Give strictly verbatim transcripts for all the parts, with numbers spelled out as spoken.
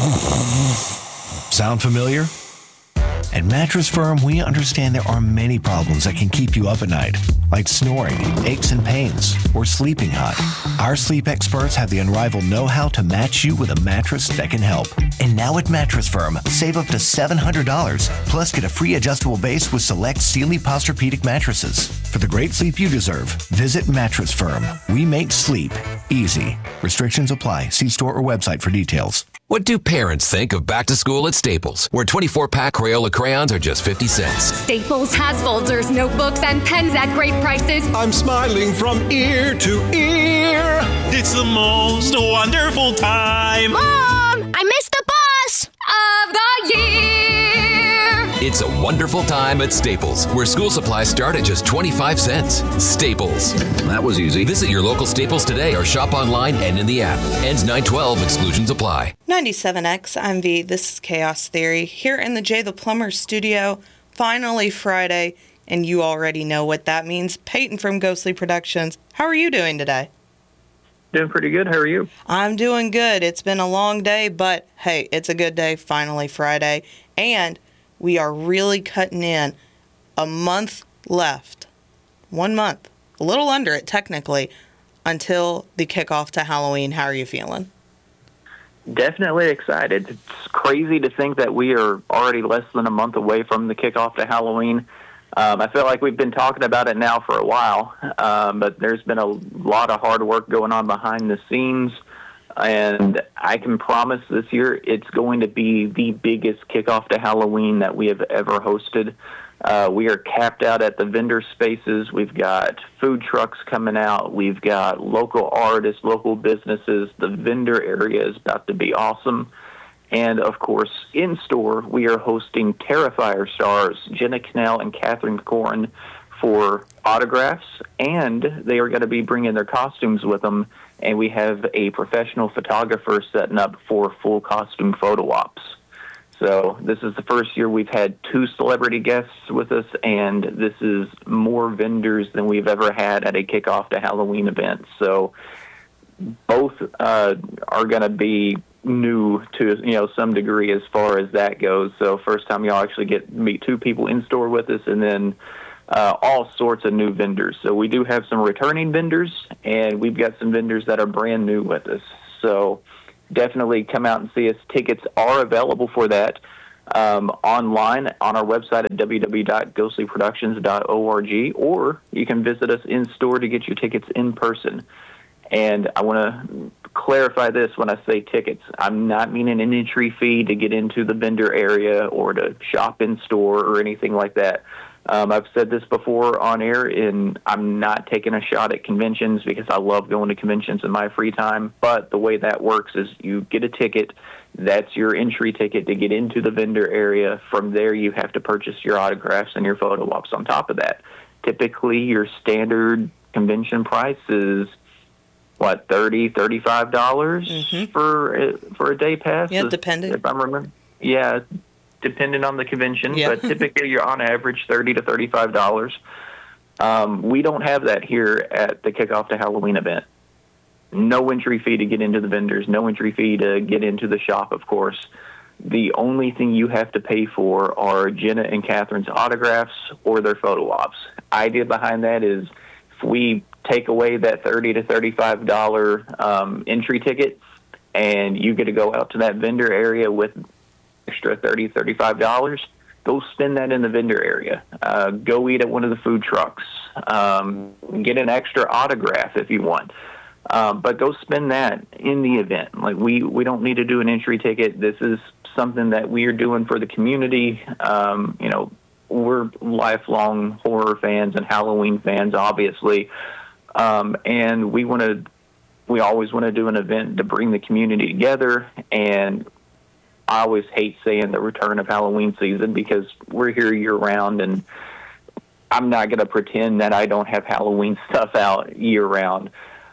Sound familiar? At Mattress Firm, we understand there are many problems that can keep you up at night, like snoring, aches and pains, or sleeping hot. Our sleep experts have the unrivaled know-how to match you with a mattress that can help. And now at Mattress Firm, save up to seven hundred dollars, plus get a free adjustable base with select Sealy Posturepedic mattresses. For the great sleep you deserve, visit Mattress Firm. We make sleep easy. Restrictions apply. See store or website for details. What do parents think of back to school at Staples, where twenty-four pack Crayola crayons are just fifty cents? Staples has folders, notebooks, and pens at great prices. I'm smiling from ear to ear. It's the most wonderful time. Mom, I missed the bus Of the year. It's a wonderful time at Staples, where school supplies start at just twenty-five cents. Staples. That was easy. Visit your local Staples today or shop online and in the app. Ends nine twelve. Exclusions apply. ninety-seven X, I'm V. This is Chaos Theory. Here in the Jay the Plumber studio. Finally Friday, and you already know what that means. Peyton from Ghostly Productions. How are you doing today? Doing pretty good. How are you? I'm doing good. It's been a long day, but hey, it's a good day. Finally Friday. And we are really cutting in. A month left. One month. A little under it, technically, until the kickoff to Halloween. How are you feeling? Definitely excited. It's crazy to think that we are already less than a month away from the kickoff to Halloween. Um, I feel like we've been talking about it now for a while, um, but there's been a lot of hard work going on behind the scenes, and I can promise this year it's going to be the biggest kickoff to Halloween that we have ever hosted. Uh, we are capped out at the vendor spaces. We've got food trucks coming out. We've got local artists, local businesses. The vendor area is about to be awesome. And, of course, in-store, we are hosting Terrifier stars Jenna Knell and Catherine Corrin for autographs, and they are going to be bringing their costumes with them, and we have a professional photographer setting up for full costume photo ops. So this is the first year we've had two celebrity guests with us, and this is more vendors than we've ever had at a kickoff to Halloween event. So both uh, are going to be new to, you know, some degree as far as that goes. So first time y'all actually get to meet two people in store with us, and then uh, all sorts of new vendors. So we do have some returning vendors, and we've got some vendors that are brand new with us. So definitely come out and see us. Tickets are available for that um, online on our website at w w w dot ghostly productions dot org, or you can visit us in store to get your tickets in person. And I want to clarify this when I say tickets. I'm not meaning an entry fee to get into the vendor area or to shop in store or anything like that. Um, I've said this before on air, and I'm not taking a shot at conventions because I love going to conventions in my free time. But the way that works is you get a ticket. That's your entry ticket to get into the vendor area. From there, you have to purchase your autographs and your photo ops on top of that. Typically, your standard convention price is what, thirty dollars, thirty-five dollars mm-hmm. for for a day pass? Yeah, depending. If I remember. Yeah, depending on the convention. Yeah. But typically you're on average thirty to thirty-five dollars. Um, we don't have that here at the Kickoff to Halloween event. No entry fee to get into the vendors, no entry fee to get into the shop, of course. The only thing you have to pay for are Jenna and Catherine's autographs or their photo ops. Idea behind that is if we take away that thirty to thirty-five dollars um, entry ticket and you get to go out to that vendor area with extra thirty, thirty-five dollars, go spend that in the vendor area. Uh, go eat at one of the food trucks. Um, get an extra autograph if you want. Um, but go spend that in the event. Like we, we don't need to do an entry ticket. This is something that we are doing for the community. Um, you know, we're lifelong horror fans and Halloween fans, obviously. Um, and we want to, we always want to do an event to bring the community together. And I always hate saying the return of Halloween season because we're here year round, and I'm not going to pretend that I don't have Halloween stuff out year round.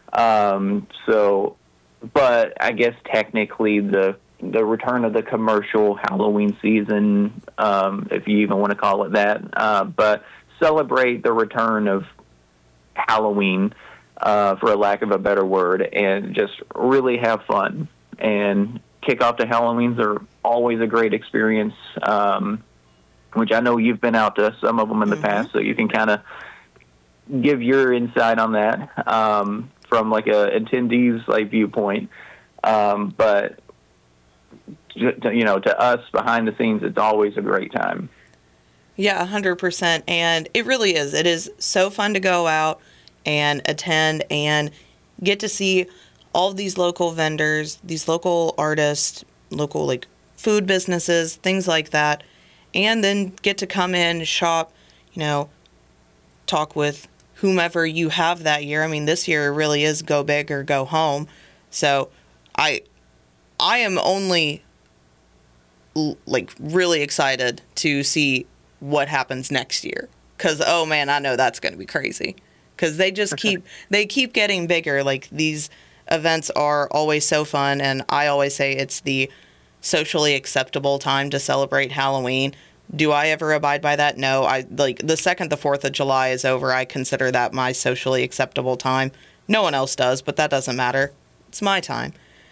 Um, so, but I guess technically the, the return of the commercial Halloween season, um, if you even want to call it that, uh, but celebrate the return of Halloween, uh, for a lack of a better word, and just really have fun and kickoff to Halloweens are always a great experience, um, which I know you've been out to some of them in the mm-hmm. past, so you can kind of give your insight on that um, from like a attendee's like viewpoint. Um, but you know, to us behind the scenes, it's always a great time. Yeah, one hundred percent. And it really is. It is so fun to go out and attend and get to see all of these local vendors, these local artists, local like food businesses, things like that. And then get to come in, shop, you know, talk with whomever you have that year. I mean, this year really is go big or go home. So I, I am only like really excited to see what happens next year, because oh man, I know that's going to be crazy, because they just keep they keep getting bigger. Like, these events are always so fun, and I always say it's the socially acceptable time to celebrate Halloween. Do I ever abide by that? No. I like the second the fourth of July is over, I consider that my socially acceptable time. No one else does, but that doesn't matter. It's my time.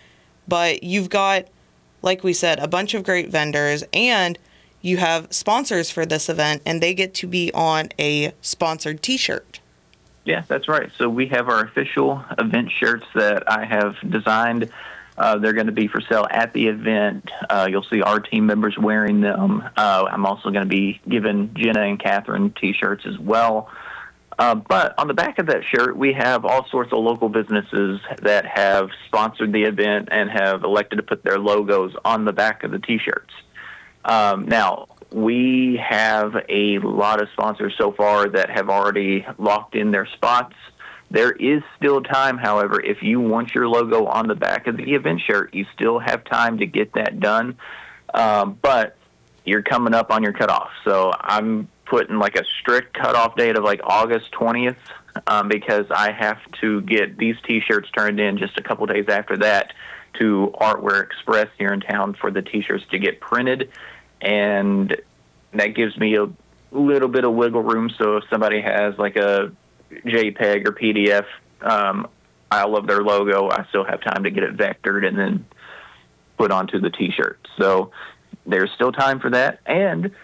But you've got, like we said, a bunch of great vendors, and you have sponsors for this event, and they get to be on a sponsored T-shirt. Yeah, that's right. So we have our official event shirts that I have designed. Uh, they're going to be for sale at the event. Uh, you'll see our team members wearing them. Uh, I'm also going to be giving Jenna and Catherine T-shirts as well. Uh, but on the back of that shirt, we have all sorts of local businesses that have sponsored the event and have elected to put their logos on the back of the T-shirts. Um, now, we have a lot of sponsors so far that have already locked in their spots. There is still time, however, if you want your logo on the back of the event shirt, you still have time to get that done. Um, but you're coming up on your cutoff. So I'm putting like a strict cutoff date of like August twentieth um, because I have to get these T-shirts turned in just a couple days after that to Artwear Express here in town for the T-shirts to get printed. And that gives me a little bit of wiggle room. So if somebody has like a JPEG or P D F um, file of their logo, I still have time to get it vectored and then put onto the T-shirt. So there's still time for that. And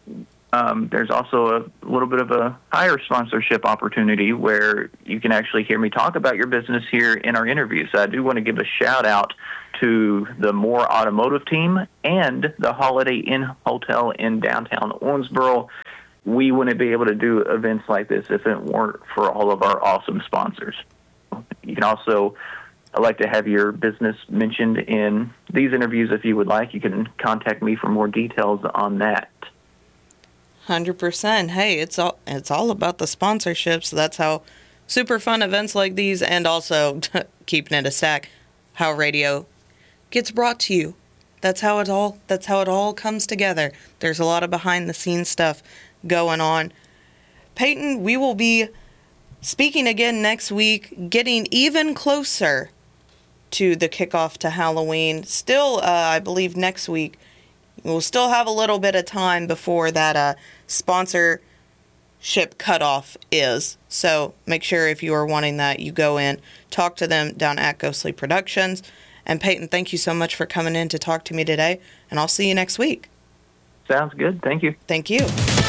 um, there's also a little bit of a higher sponsorship opportunity where you can actually hear me talk about your business here in our interview. So I do want to give a shout out to the Moore Automotive team and the Holiday Inn Hotel in downtown Owensboro. We wouldn't be able to do events like this if it weren't for all of our awesome sponsors. You can also, I'd like to have your business mentioned in these interviews if you would like. You can contact me for more details on that. one hundred percent. Hey, it's all it's all about the sponsorships. That's how super fun events like these, and also keeping it a stack, how radio gets brought to you. That's how it all that's how it all comes together. There's a lot of behind the scenes stuff going on. Peyton, we will be speaking again next week, getting even closer to the kickoff to Halloween. Still, uh, I believe next week, we'll still have a little bit of time before that uh, sponsorship cutoff is. So make sure if you are wanting that, you go in, talk to them down at Ghostly Productions. And Peyton, thank you so much for coming in to talk to me today, and I'll see you next week. Sounds good. Thank you. Thank you.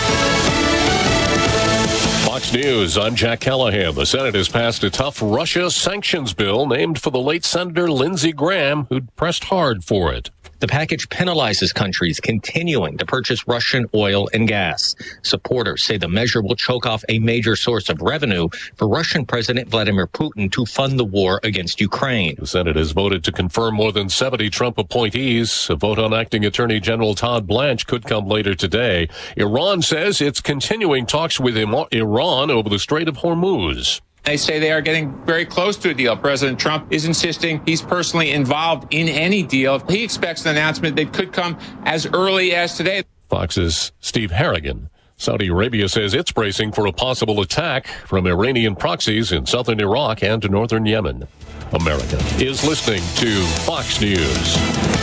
Fox News, I'm Jack Callahan. The Senate has passed a tough Russia sanctions bill named for the late Senator Lindsey Graham, who'd pressed hard for it. The package penalizes countries continuing to purchase Russian oil and gas. Supporters say the measure will choke off a major source of revenue for Russian President Vladimir Putin to fund the war against Ukraine. The Senate has voted to confirm more than seventy Trump appointees. A vote on acting Attorney General Todd Blanche could come later today. Iran says it's continuing talks with Iran over the Strait of Hormuz. They say they are getting very close to a deal. President Trump is insisting he's personally involved in any deal. He expects an announcement that could come as early as today. Fox's Steve Harrigan. Saudi Arabia says it's bracing for a possible attack from Iranian proxies in southern Iraq and northern Yemen. America is listening to Fox News.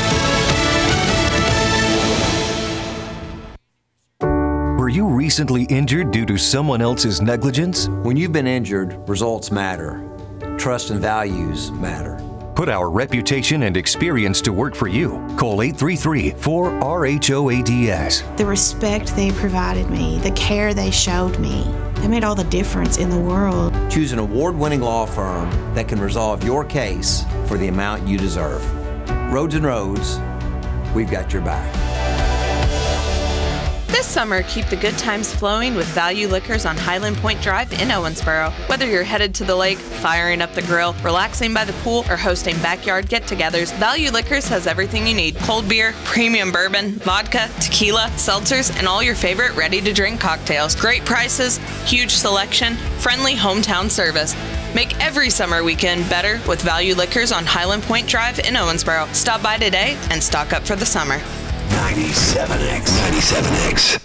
Were you recently injured due to someone else's negligence? When you've been injured, results matter. Trust and values matter. Put our reputation and experience to work for you. Call eight three three, four R H O A D S. The respect they provided me, the care they showed me, that made all the difference in the world. Choose an award-winning law firm that can resolve your case for the amount you deserve. Rhodes and Rhodes, we've got your back. This summer, keep the good times flowing with Value Liquors on Highland Point Drive in Owensboro. Whether you're headed to the lake, firing up the grill, relaxing by the pool, or hosting backyard get-togethers, Value Liquors has everything you need. Cold beer, premium bourbon, vodka, tequila, seltzers, and all your favorite ready-to-drink cocktails. Great prices, huge selection, friendly hometown service. Make every summer weekend better with Value Liquors on Highland Point Drive in Owensboro. Stop by today and stock up for the summer. ninety-seven X. ninety-seven X.